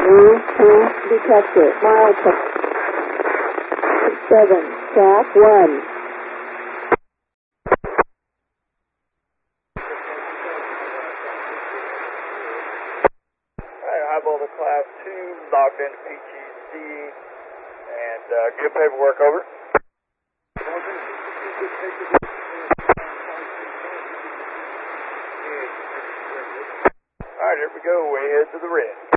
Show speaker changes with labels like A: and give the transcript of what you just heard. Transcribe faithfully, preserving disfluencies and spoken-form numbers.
A: Blue two detector, mile seven, track one.
B: Alright, High Boulder Class two, logged into P G C, and uh, good paperwork, over. Alright, here we go, way ahead to the red.